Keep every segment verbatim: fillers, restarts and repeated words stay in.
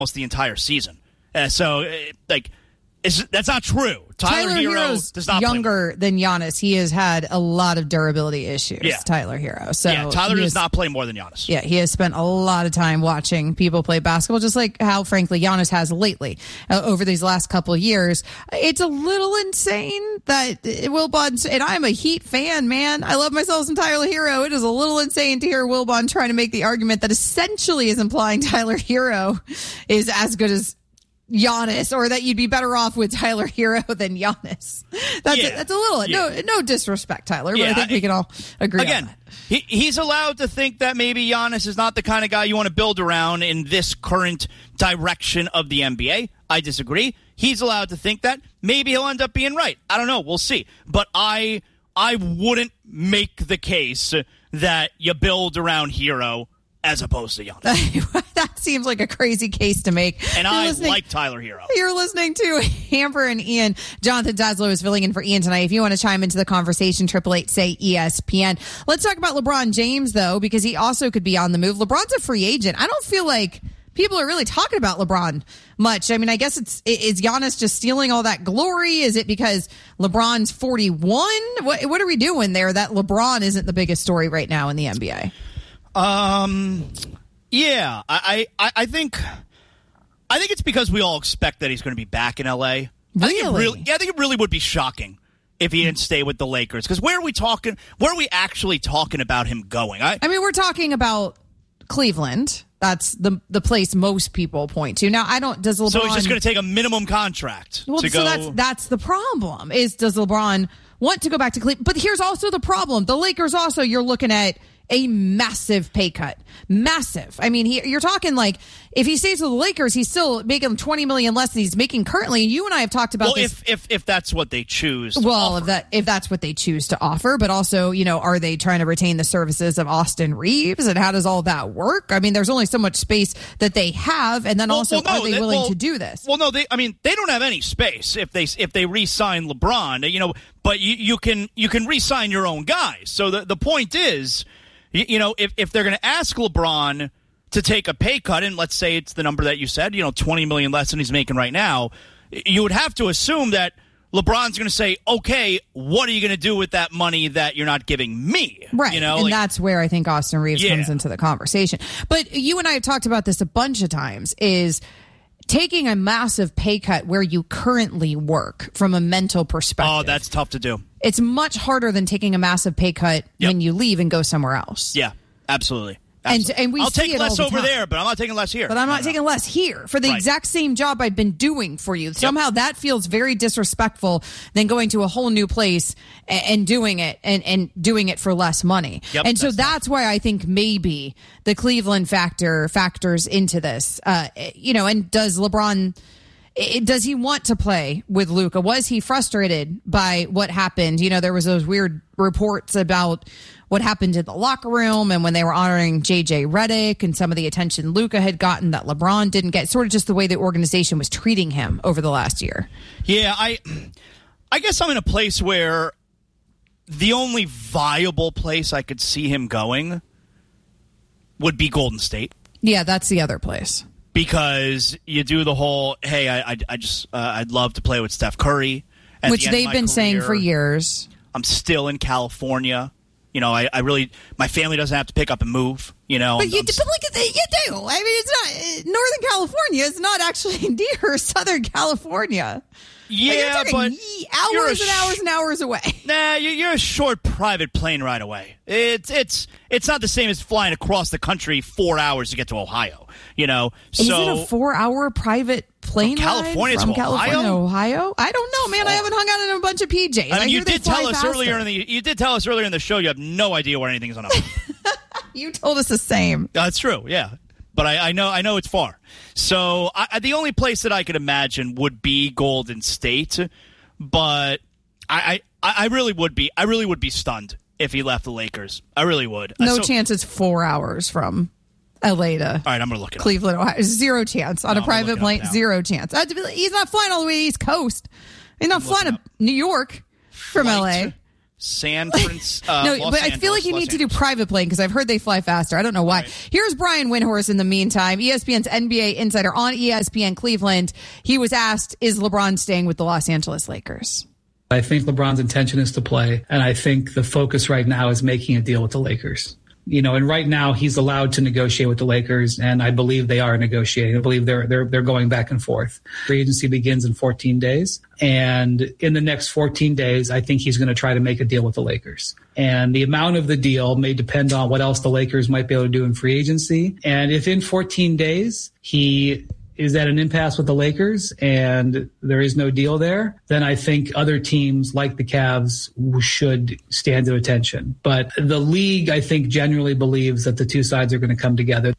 almost the entire season. Uh, so, uh, like, it's, that's not true. Tyler, Tyler Hero Hero's does not younger play than Giannis. He has had a lot of durability issues. Yeah. Tyler Hero. So yeah, Tyler does does not play more than Giannis. Yeah, he has spent a lot of time watching people play basketball, just like how, frankly, Giannis has lately uh, over these last couple of years. It's a little insane that Wilbon, and I'm a Heat fan, man. I love myself some Tyler Hero. It is a little insane to hear Wilbon trying to make the argument that essentially is implying Tyler Hero is as good as Giannis, or that you'd be better off with Tyler Hero than Giannis. That's yeah. a, that's a little yeah. no no disrespect, Tyler, yeah, but I think I, we can all agree again, on that. He, he's allowed to think that maybe Giannis is not the kind of guy you want to build around in this current direction of the N B A. I disagree. He's allowed to think that. Maybe he'll end up being right. I don't know. We'll see. But I I wouldn't make the case that you build around Hero as opposed to Giannis. That seems like a crazy case to make. And You're I like Tyler Hero. You're listening to Amber and Ian. Jonathan Daslow is filling in for Ian tonight. If you want to chime into the conversation, triple eight say E S P N. Let's talk about LeBron James, though, because he also could be on the move. LeBron's a free agent. I don't feel like people are really talking about LeBron much. I mean, I guess it's, is Giannis just stealing all that glory? Is it because LeBron's forty-one? What, what are we doing there that LeBron isn't the biggest story right now in the N B A? Um, yeah, I, I, I think, I think it's because we all expect that he's going to be back in L A. Really? I think it really, yeah, I think it really would be shocking if he didn't stay with the Lakers. Because where are we talking? Where are we actually talking about him going? I, I mean, we're talking about Cleveland. That's the the place most people point to. Now, I don't. Does LeBron? So he's just going to take a minimum contract well, to so go. that's that's the problem. Is does LeBron want to go back to Cleveland? But here's also the problem. The Lakers also, you're looking at a massive pay cut. Massive. I mean, he, you're talking like if he stays with the Lakers, he's still making twenty million dollars less than he's making currently. And you and I have talked about well, this. If, if, if that's what they choose to Well, offer. if that if that's what they choose to offer, but also, you know, are they trying to retain the services of Austin Reeves? And how does all that work? I mean, there's only so much space that they have. And then well, also, well, no, are they that, willing well, to do this? Well, no, they, I mean, they don't have any space if they if they re-sign LeBron, you know, but you, you can you can re-sign your own guys. So the, the point is, you, you know, if, if they're going to ask LeBron to take a pay cut, and let's say it's the number that you said, you know, twenty million dollars less than he's making right now, you would have to assume that LeBron's going to say, okay, what are you going to do with that money that you're not giving me? Right. You know, and like, that's where I think Austin Reeves yeah. comes into the conversation. But you and I have talked about this a bunch of times, is taking a massive pay cut where you currently work from a mental perspective. Oh, that's tough to do. It's much harder than taking a massive pay cut Yep. when you leave and go somewhere else. Yeah, absolutely. And, Absolutely. and we I'll see take it less all the over time. there, but I'm not taking less here. But I'm not no, taking no. less here for the Right. exact same job I've been doing for you. Somehow that feels very disrespectful than going to a whole new place and, and doing it and, and doing it for less money. Yep, and so that's that's why I think maybe the Cleveland factor factors into this. Uh, you know, and does LeBron... It, does he want to play with Luka? Was he frustrated by what happened? You know, there was those weird reports about what happened in the locker room and when they were honoring J J Redick and some of the attention Luka had gotten that LeBron didn't get, sort of just the way the organization was treating him over the last year. Yeah, I, I guess I'm in a place where the only viable place I could see him going would be Golden State. Yeah, that's the other place. Because you do the whole, hey, I, I, I just, uh, I'd love to play with Steph Curry. At Which the end they've of my been saying career. for years. I'm still in California. You know, I, I really, my family doesn't have to pick up and move. You know, But I'm, you, I'm, but look at that, you do. I mean, it's not Northern California. It's not actually near Southern California. yeah, like but ye- you're a hours and sh- hours and hours away. Nah, you- you're a short private plane ride away. It's it's it's not the same as flying across the country four hours to get to Ohio. You know, Is so it a four-hour private plane From California ride from to California Ohio? to Ohio? I don't know, man. I haven't hung out in a bunch of P Js. I mean, I you hear they did fly tell us faster. earlier in the you did tell us earlier in the show you have no idea where anything is on Ohio. You told us the same. That's true, yeah. But I, I know I know it's far. So I, the only place that I could imagine would be Golden State. But I, I, I really would be I really would be stunned if he left the Lakers. I really would. No so, chance it's four hours from L A to All right, I'm going to look it Cleveland, Ohio. Zero chance. On No, a I'm private looking plane, up now. zero chance. Uh, He's not flying all the way to the East Coast. He's not flying to up. New York from L A. Flight San Francisco. Uh, no, Los but I Angeles, feel like you Los need to do Angeles. private plane because I've heard they fly faster. I don't know why. Right. Here's Brian Windhorst in the meantime, E S P N's N B A insider on E S P N Cleveland. He was asked, is LeBron staying with the Los Angeles Lakers? I think LeBron's intention is to play, and I think the focus right now is making a deal with the Lakers. You know, and right now he's allowed to negotiate with the Lakers, and I believe they are negotiating. I believe they're they're they're going back and forth. Free agency begins in fourteen days, and in the next fourteen days, I think he's going to try to make a deal with the Lakers. And the amount of the deal may depend on what else the Lakers might be able to do in free agency. And if in fourteen days he is at an impasse with the Lakers and there is no deal there, then I think other teams like the Cavs should stand to attention. But the league, I think, generally believes that the two sides are going to come together.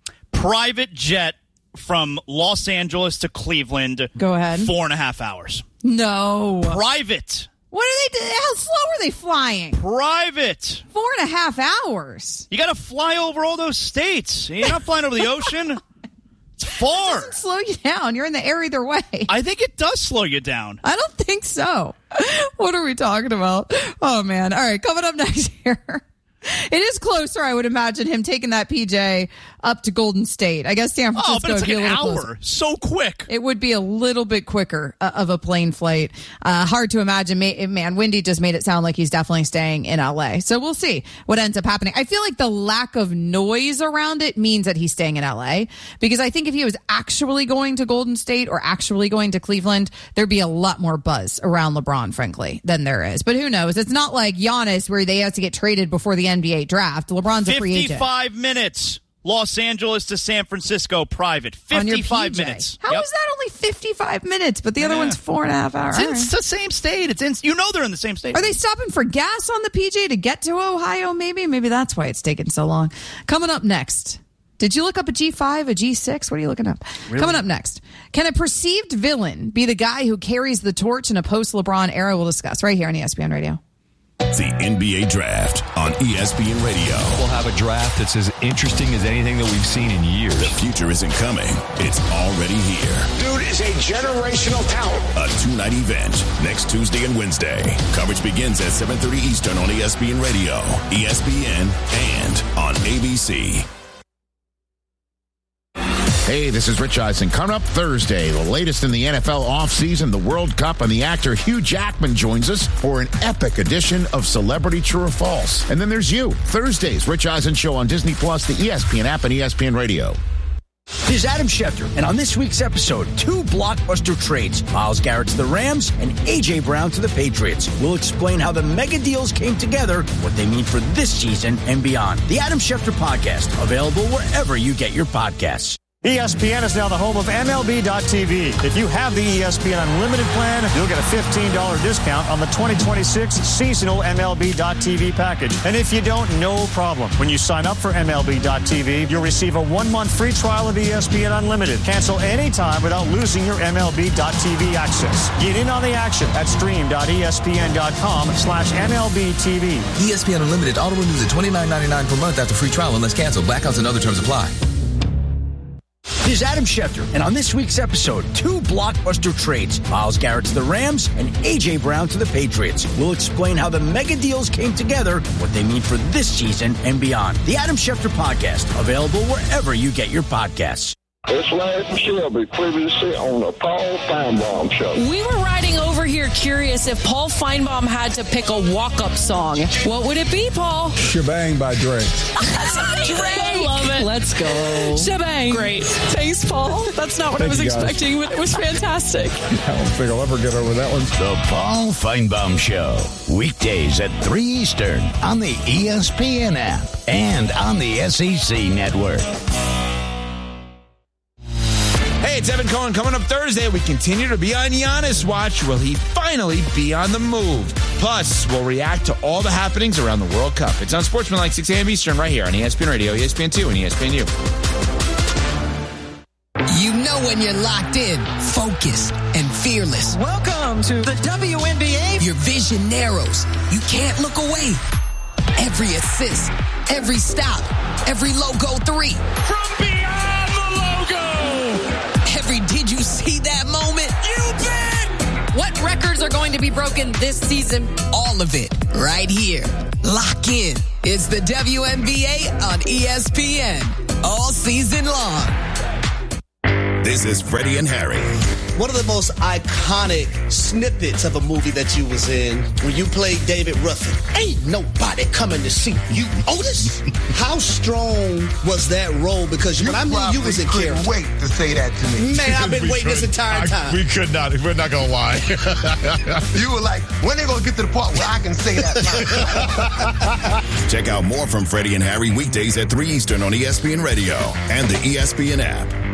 Private jet from Los Angeles to Cleveland. Go ahead. Four and a half hours. No. Private. What are they doing? How slow are they flying? Private. Four and a half hours. You got to fly over all those states. You're not flying over the ocean. It's far. It doesn't slow you down. You're in the air either way. I think it does slow you down. I don't think so. What are we talking about? Oh, man. All right, coming up next here. It is closer, I would imagine, him taking that P J up to Golden State. I guess San Francisco Oh, but it's would like be a an little hour. closer. So quick. It would be a little bit quicker uh, of a plane flight. Uh, hard to imagine. Ma- Man, Wendy just made it sound like he's definitely staying in L A. So we'll see what ends up happening. I feel like the lack of noise around it means that he's staying in L A, because I think if he was actually going to Golden State or actually going to Cleveland, there'd be a lot more buzz around LeBron, frankly, than there is. But who knows? It's not like Giannis where they have to get traded before the N B A draft. LeBron's a free agent. fifty-five minutes. Los Angeles to San Francisco private. fifty-five minutes. How Yep. is that only fifty-five minutes, but the other Yeah. one's four and a half hours? It's, in, it's the same state. It's in. You know they're in the same state. Are they stopping for gas on the P J to get to Ohio? Maybe. Maybe that's why it's taking so long. Coming up next. Did you look up a G five, a G six? What are you looking up? Really? Coming up next. Can a perceived villain be the guy who carries the torch in a post-LeBron era? We'll discuss right here on E S P N Radio. The N B A Draft on E S P N Radio. We'll have a draft that's as interesting as anything that we've seen in years. The future isn't coming. It's already here. Dude is a generational talent. A two-night event next Tuesday and Wednesday. Coverage begins at seven thirty Eastern on E S P N Radio, E S P N, and on A B C. Hey, this is Rich Eisen. Coming up Thursday, the latest in the N F L offseason, the World Cup, and the actor Hugh Jackman joins us for an epic edition of Celebrity True or False. And then there's you. Thursday's Rich Eisen Show on Disney Plus, the E S P N app, and E S P N Radio. This is Adam Schefter, and on this week's episode, two blockbuster trades, Myles Garrett to the Rams and A J. Brown to the Patriots. We'll explain how the mega deals came together, what they mean for this season and beyond. The Adam Schefter Podcast, available wherever you get your podcasts. E S P N is now the home of M L B dot T V. If you have the E S P N Unlimited plan, you'll get a fifteen dollars discount on the twenty twenty-six seasonal M L B dot T V package. And if you don't, no problem. When you sign up for M L B dot T V, you'll receive a one-month free trial of E S P N Unlimited. Cancel anytime without losing your M L B dot T V access. Get in on the action at stream dot E S P N dot com slash M L B T V. E S P N Unlimited auto renews at twenty-nine ninety-nine per month after free trial unless canceled. Blackouts and other terms apply. This is Adam Schefter, and on this week's episode, two blockbuster trades, Myles Garrett to the Rams and A J. Brown to the Patriots. We'll explain how the mega deals came together, what they mean for this season and beyond. The Adam Schefter Podcast, available wherever you get your podcasts. It's Larry from Shelby, previously on the Paul Feinbaum Show. We were riding over here curious if Paul Feinbaum had to pick a walk-up song. What would it be, Paul? Shebang by Drake. Drake! I love it. Let's go. Shebang. Great. Thanks, Paul. That's not what Thank I was you, guys. expecting, but it was fantastic. I don't think I'll ever get over that one. The Paul Feinbaum Show. Weekdays at three Eastern on the E S P N app and on the S E C network. Hey, it's Evan Cohen. Coming up Thursday, we continue to be on Giannis watch. Will he finally be on the move? Plus, we'll react to all the happenings around the World Cup. It's on Sportsmanlike, six a.m. Eastern, right here on E S P N Radio, E S P N two, and E S P N U. You know when you're locked in, focused, and fearless. Welcome to the W N B A. Your vision narrows. You can't look away. Every assist, every stop, every logo three. From beyond the logo. Every did you see that moment? You bet. What records are are going to be broken this season. All of it right here. Lock in. It's the W N B A on E S P N all season long. This is Freddie and Harry. One of the most iconic snippets of a movie that you was in when you played David Ruffin. Ain't nobody coming to see you, Otis. How strong was that role? Because when I knew you was a character. Wait to say that to me. Man, I've been waiting this entire time. I, we could not. We're not gonna lie. You were like, when they gonna get to the part where I can say that line? Check out more from Freddie and Harry weekdays at three Eastern on E S P N Radio and the E S P N app.